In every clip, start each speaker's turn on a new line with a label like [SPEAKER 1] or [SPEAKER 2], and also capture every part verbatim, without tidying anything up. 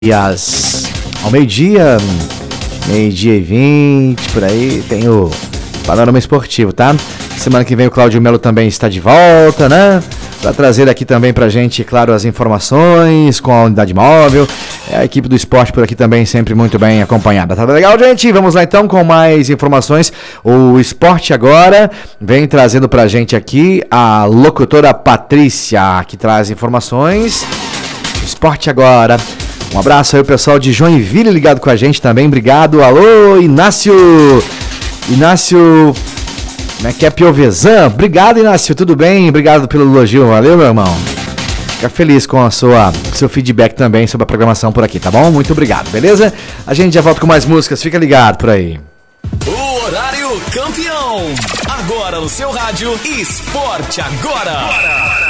[SPEAKER 1] E às, ao meio-dia, meio-dia e vinte, por aí, tem o Panorama Esportivo, tá? Semana que vem o Cláudio Melo também está de volta, né? Para trazer aqui também pra gente, claro, as informações com a unidade móvel. É a equipe do esporte por aqui também sempre muito bem acompanhada. Tá legal, gente? Vamos lá então com mais informações. O Esporte Agora vem trazendo pra gente aqui a locutora Patrícia, que traz informações. Esporte Agora. Um abraço aí o pessoal de Joinville ligado com a gente também. Obrigado. Alô, Inácio. Inácio... Como é que é, Piovesan? Obrigado, Inácio, tudo bem? Obrigado pelo elogio, valeu, meu irmão. Fica feliz com a sua, seu feedback também sobre a programação por aqui, tá bom? Muito obrigado, beleza? A gente já volta com mais músicas, fica ligado por aí.
[SPEAKER 2] O horário campeão, agora no seu rádio, Esporte Agora.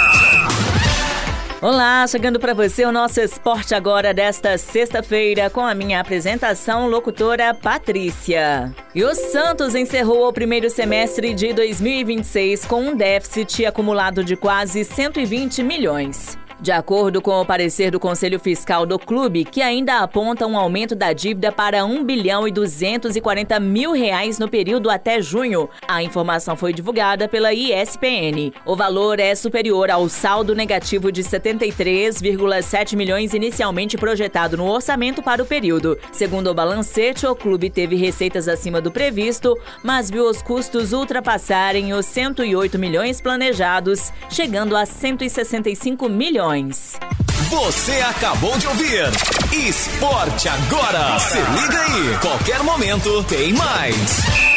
[SPEAKER 3] Olá, chegando para você o nosso Esporte Agora desta sexta-feira com a minha apresentação, locutora Patrícia. E o Santos encerrou o primeiro semestre de dois mil e vinte e seis com um déficit acumulado de quase cento e vinte milhões. De acordo com o parecer do Conselho Fiscal do clube, que ainda aponta um aumento da dívida para um bilhão e duzentos e quarenta mil reais no período até junho. A informação foi divulgada pela E S P N. O valor é superior ao saldo negativo de setenta e três vírgula sete milhões inicialmente projetado no orçamento para o período. Segundo o balancete, o clube teve receitas acima do previsto, mas viu os custos ultrapassarem os cento e oito milhões planejados, chegando a cento e sessenta e cinco milhões.
[SPEAKER 2] Você acabou de ouvir Esporte Agora. Se liga aí, qualquer momento tem mais.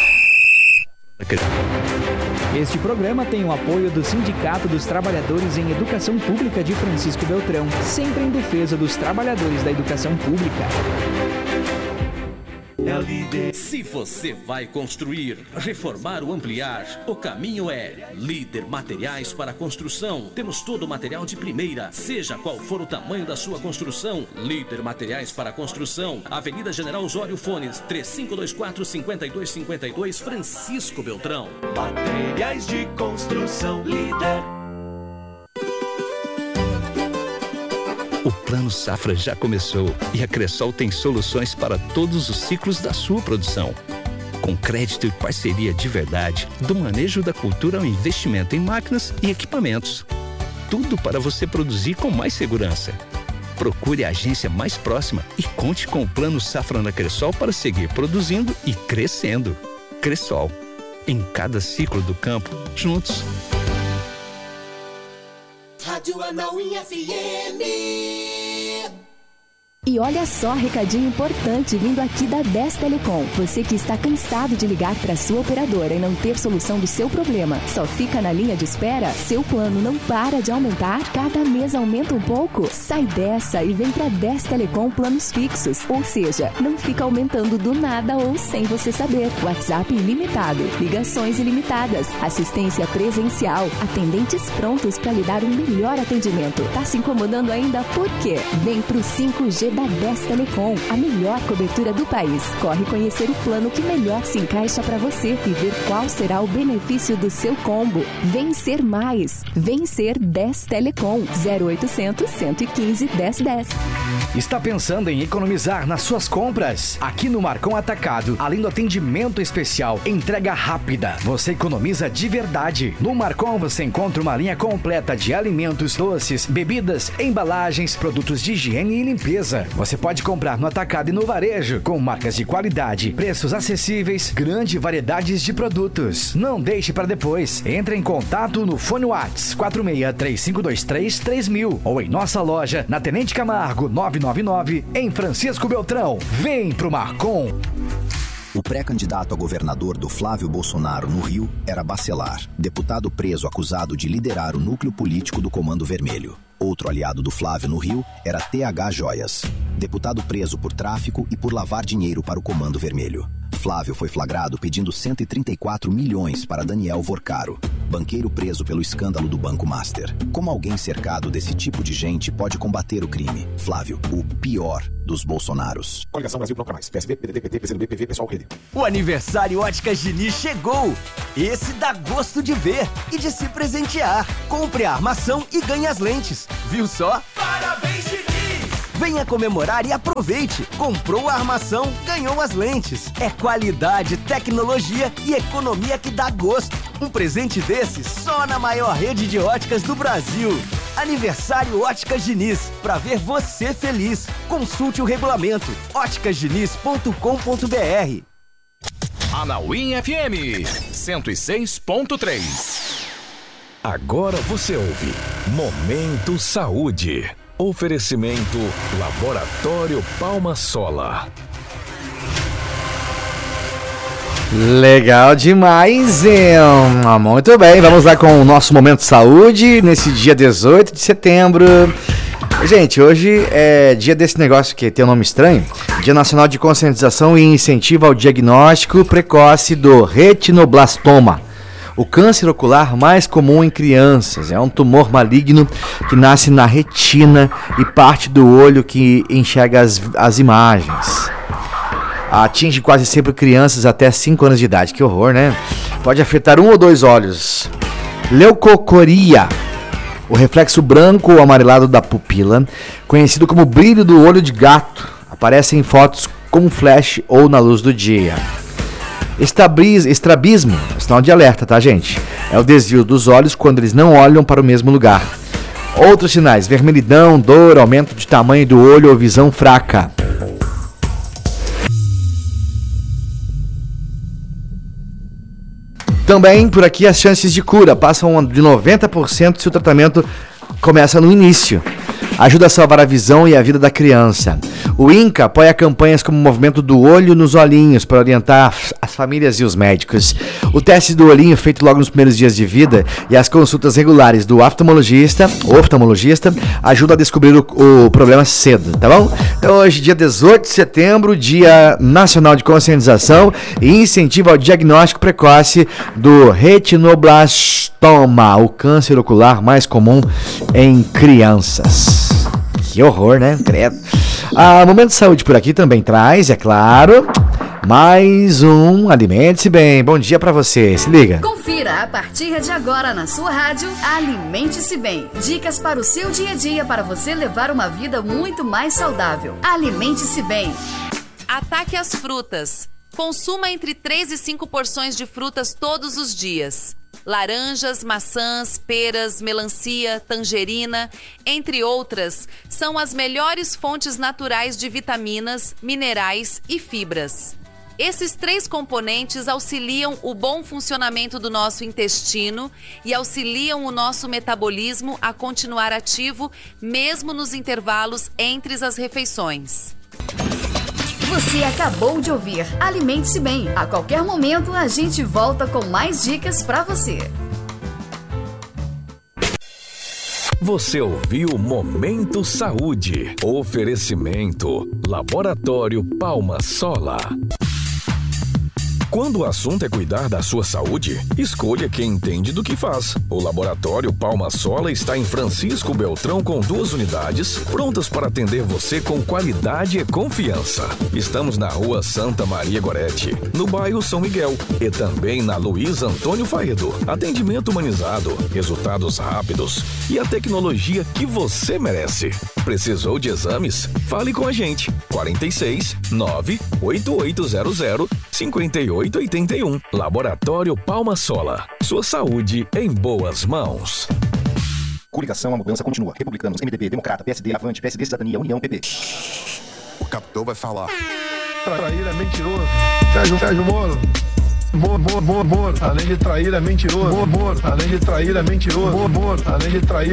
[SPEAKER 4] Este programa tem o apoio do Sindicato dos Trabalhadores em Educação Pública de Francisco Beltrão, sempre em defesa dos trabalhadores da educação pública.
[SPEAKER 5] Se você vai construir, reformar ou ampliar, o caminho é Líder Materiais para Construção. Temos todo o material de primeira, seja qual for o tamanho da sua construção. Líder Materiais para Construção, Avenida General Osório Fones, três cinco dois quatro, cinco dois cinco dois, Francisco Beltrão.
[SPEAKER 6] Materiais de construção, Líder.
[SPEAKER 7] O Plano Safra já começou e a Cressol tem soluções para todos os ciclos da sua produção. Com crédito e parceria de verdade, do manejo da cultura ao investimento em máquinas e equipamentos. Tudo para você produzir com mais segurança. Procure a agência mais próxima e conte com o Plano Safra na Cressol para seguir produzindo e crescendo. Cressol, em cada ciclo do campo, juntos.
[SPEAKER 8] Rádio Anauim F M.
[SPEAKER 9] E olha só, recadinho importante vindo aqui da dez Telecom. Você que está cansado de ligar para sua operadora e não ter solução do seu problema, só fica na linha de espera? Seu plano não para de aumentar? Cada mês aumenta um pouco? Sai dessa e vem para dez Telecom Planos Fixos. Ou seja, não fica aumentando do nada ou sem você saber. WhatsApp ilimitado, ligações ilimitadas, assistência presencial, atendentes prontos para lhe dar um melhor atendimento. Tá se incomodando ainda? Por quê? Vem pro cinco G da dez Telecom, a melhor cobertura do país. Corre conhecer o plano que melhor se encaixa para você e ver qual será o benefício do seu combo. Vencer mais. Vencer dez Telecom. zero oitocentos, cento e quinze, dez dez.
[SPEAKER 10] Está pensando em economizar nas suas compras? Aqui no Marcon Atacado, além do atendimento especial, entrega rápida, você economiza de verdade. No Marcon você encontra uma linha completa de alimentos, doces, bebidas, embalagens, produtos de higiene e limpeza. Você pode comprar no atacado e no varejo, com marcas de qualidade, preços acessíveis, grande variedade de produtos. Não deixe para depois. Entre em contato no fone WhatsApp quatro seis três cinco dois três, três mil ou em nossa loja na Tenente Camargo nove nove nove em Francisco Beltrão. Vem pro Marcon.
[SPEAKER 11] O pré-candidato a governador do Flávio Bolsonaro no Rio era Bacelar, deputado preso acusado de liderar o núcleo político do Comando Vermelho. Outro aliado do Flávio no Rio era T H Joias, deputado preso por tráfico e por lavar dinheiro para o Comando Vermelho. Flávio foi flagrado pedindo cento e trinta e quatro milhões para Daniel Vorcaro, banqueiro preso pelo escândalo do Banco Master. Como alguém cercado desse tipo de gente pode combater o crime? Flávio, o pior dos Bolsonaros.
[SPEAKER 12] Coligação Brasil Bloco Mais, P S D, P D T, P T, P C do B, P V, Pessoal Rede.
[SPEAKER 13] O aniversário Óticas Diniz chegou! Esse dá gosto de ver e de se presentear. Compre a armação e ganhe as lentes. Viu só?
[SPEAKER 6] Parabéns, Diniz!
[SPEAKER 13] Venha comemorar e aproveite. Comprou a armação, ganhou as lentes. É qualidade, tecnologia e economia que dá gosto. Um presente desse só na maior rede de óticas do Brasil. Aniversário Óticas Diniz, pra ver você feliz. Consulte o regulamento óticas diniz ponto com ponto b r.
[SPEAKER 2] Anauim F M cento e seis ponto três.
[SPEAKER 14] Agora você ouve Momento Saúde. Oferecimento Laboratório Palma Sola.
[SPEAKER 1] Legal demais, hein? Muito bem, vamos lá com o nosso Momento Saúde nesse dia dezoito de setembro. Gente, hoje é dia desse negócio que tem um nome estranho, Dia Nacional de Conscientização e Incentivo ao Diagnóstico Precoce do Retinoblastoma, o câncer ocular mais comum em crianças. É um tumor maligno que nasce na retina e parte do olho que enxerga as, as imagens. Atinge quase sempre crianças até cinco anos de idade. Que horror, né? Pode afetar um ou dois olhos. Leucocoria, o reflexo branco ou amarelado da pupila, conhecido como brilho do olho de gato, aparece em fotos com flash ou na luz do dia. Estrabis, estrabismo, sinal de alerta, tá, gente? É o desvio dos olhos quando eles não olham para o mesmo lugar. Outros sinais: vermelhidão, dor, aumento de tamanho do olho ou visão fraca. Também, por aqui, as chances de cura passam de noventa por cento se o tratamento começa no início. Ajuda a salvar a visão e a vida da criança. O INCA apoia campanhas como o movimento do olho nos olhinhos para orientar as famílias e os médicos. O teste do olhinho feito logo nos primeiros dias de vida e as consultas regulares do oftalmologista, oftalmologista ajuda a descobrir o, o problema cedo, tá bom? Então hoje, dia dezoito de setembro, Dia Nacional de Conscientização e Incentivo ao Diagnóstico Precoce do Retinoblastoma, o câncer ocular mais comum em crianças. Que horror, né? Credo. Ah, Momento de Saúde por aqui também traz, é claro, mais um Alimente-se Bem. Bom dia pra você, se liga.
[SPEAKER 15] Confira a partir de agora na sua rádio Alimente-se Bem. Dicas para o seu dia a dia para você levar uma vida muito mais saudável. Alimente-se Bem.
[SPEAKER 16] Ataque às frutas. Consuma entre três e cinco porções de frutas todos os dias. Laranjas, maçãs, peras, melancia, tangerina, entre outras, são as melhores fontes naturais de vitaminas, minerais e fibras. Esses três componentes auxiliam o bom funcionamento do nosso intestino e auxiliam o nosso metabolismo a continuar ativo, mesmo nos intervalos entre as refeições.
[SPEAKER 15] Você acabou de ouvir Alimente-se Bem. A qualquer momento a gente volta com mais dicas pra você.
[SPEAKER 14] Você ouviu Momento Saúde. Oferecimento Laboratório Palma Sola. Quando o assunto é cuidar da sua saúde, escolha quem entende do que faz. O Laboratório Palma Sola está em Francisco Beltrão com duas unidades, prontas para atender você com qualidade e confiança. Estamos na Rua Santa Maria Gorete, no bairro São Miguel, e também na Luiz Antônio Faedo. Atendimento humanizado, resultados rápidos e a tecnologia que você merece. Precisou de exames? Fale com a gente. quarenta e seis, nove oito oito zero zero, cinco oito oito um. Laboratório Palma Sola. Sua saúde em boas mãos.
[SPEAKER 12] Coligação, a mudança continua. Republicanos, M D B, Democrata, P S D, Avante, P S D, Cidadania, União, P P.
[SPEAKER 17] O capitão vai falar.
[SPEAKER 18] Traíra é mentiroso. Sérgio, Sérgio Moro. Moro, Moro, Moro, Moro. Além de trair é mentiroso. Moro, Moro. Além de trair é mentiroso. Moro, Moro. Além de trair